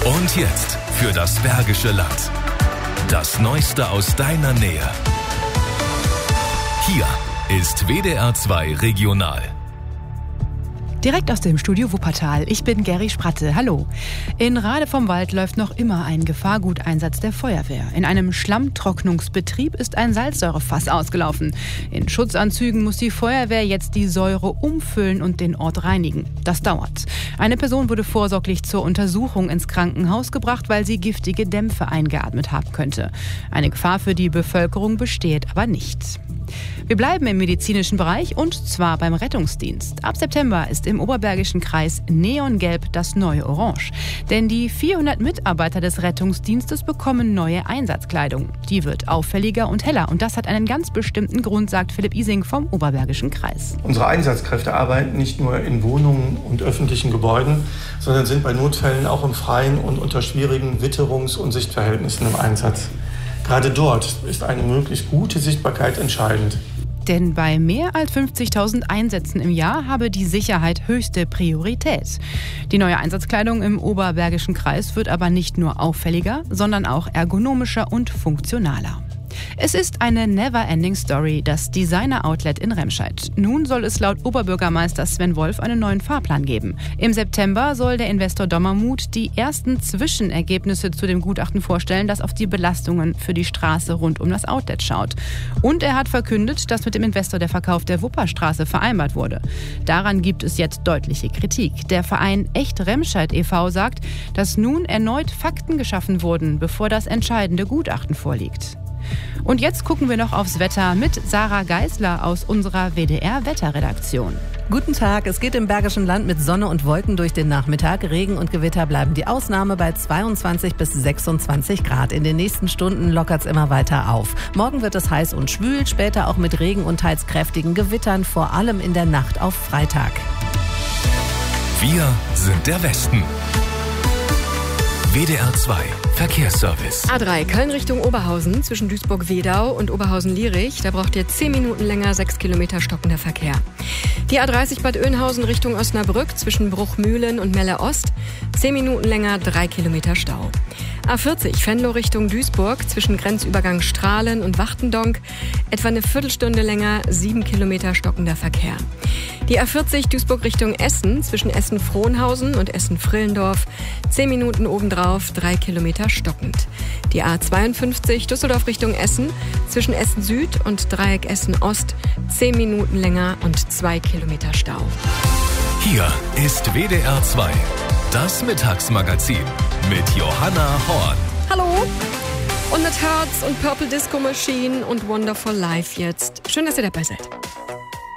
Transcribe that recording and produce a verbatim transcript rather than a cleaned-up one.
Und jetzt für das Bergische Land. Das Neueste aus deiner Nähe. Hier ist W D R zwei Regional. Direkt aus dem Studio Wuppertal. Ich bin Geri Spratte. Hallo. In Rade vom Wald läuft noch immer ein Gefahrguteinsatz der Feuerwehr. In einem Schlammtrocknungsbetrieb ist ein Salzsäurefass ausgelaufen. In Schutzanzügen muss die Feuerwehr jetzt die Säure umfüllen und den Ort reinigen. Das dauert. Eine Person wurde vorsorglich zur Untersuchung ins Krankenhaus gebracht, weil sie giftige Dämpfe eingeatmet haben könnte. Eine Gefahr für die Bevölkerung besteht aber nicht. Wir bleiben im medizinischen Bereich und zwar beim Rettungsdienst. Ab September ist im Oberbergischen Kreis Neongelb das neue Orange. Denn die vierhundert Mitarbeiter des Rettungsdienstes bekommen neue Einsatzkleidung. Die wird auffälliger und heller und das hat einen ganz bestimmten Grund, sagt Philipp Ising vom Oberbergischen Kreis. Unsere Einsatzkräfte arbeiten nicht nur in Wohnungen und öffentlichen Gebäuden, sondern sind bei Notfällen auch im Freien und unter schwierigen Witterungs- und Sichtverhältnissen im Einsatz. Gerade dort ist eine möglichst gute Sichtbarkeit entscheidend. Denn bei mehr als fünfzigtausend Einsätzen im Jahr habe die Sicherheit höchste Priorität. Die neue Einsatzkleidung im Oberbergischen Kreis wird aber nicht nur auffälliger, sondern auch ergonomischer und funktionaler. Es ist eine never-ending Story, das Designer-Outlet in Remscheid. Nun soll es laut Oberbürgermeister Sven Wolf einen neuen Fahrplan geben. Im September soll der Investor Dommermuth die ersten Zwischenergebnisse zu dem Gutachten vorstellen, das auf die Belastungen für die Straße rund um das Outlet schaut. Und er hat verkündet, dass mit dem Investor der Verkauf der Wupperstraße vereinbart wurde. Daran gibt es jetzt deutliche Kritik. Der Verein Echt Remscheid e V sagt, dass nun erneut Fakten geschaffen wurden, bevor das entscheidende Gutachten vorliegt. Und jetzt gucken wir noch aufs Wetter mit Sarah Geisler aus unserer W D R-Wetterredaktion. Guten Tag, es geht im Bergischen Land mit Sonne und Wolken durch den Nachmittag. Regen und Gewitter bleiben die Ausnahme bei zweiundzwanzig bis sechsundzwanzig Grad. In den nächsten Stunden lockert es immer weiter auf. Morgen wird es heiß und schwül, später auch mit Regen und teils kräftigen Gewittern, vor allem in der Nacht auf Freitag. Wir sind der Westen. W D R zwei Verkehrsservice. A drei Köln Richtung Oberhausen zwischen Duisburg-Wedau und Oberhausen-Lierich. Da braucht ihr zehn Minuten länger, sechs Kilometer stockender Verkehr. Die A dreißig Bad Oeynhausen Richtung Osnabrück zwischen Bruchmühlen und Melle Ost. zehn Minuten länger, drei Kilometer Stau. A vierzig Venlo Richtung Duisburg zwischen Grenzübergang Strahlen und Wachtendonk. Etwa eine Viertelstunde länger, sieben Kilometer stockender Verkehr. Die A vierzig Duisburg Richtung Essen zwischen Essen-Frohnhausen und Essen-Frillendorf. zehn Minuten obendrauf, drei Kilometer stockend. Die A zweiundfünfzig Düsseldorf Richtung Essen zwischen Essen Süd und Dreieck Essen Ost. zehn Minuten länger und zwei Kilometer Stau. Hier ist W D R zwei, das Mittagsmagazin mit Johanna Horn. Hallo! Und mit Herz und Purple Disco Machine und Wonderful Life jetzt. Schön, dass ihr dabei seid.